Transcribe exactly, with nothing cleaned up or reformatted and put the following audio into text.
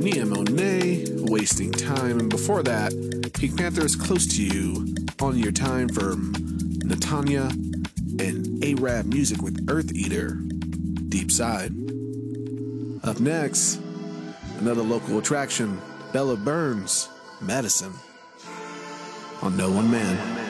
Nia Monet, Wasting Time, and before that, Pink Panther's Close to You, On Your Time from Natanya, and A-Rap Music with Earth Eater, Deep Side. Up next, another local attraction, Bella Burns, Medicine, on No One Man.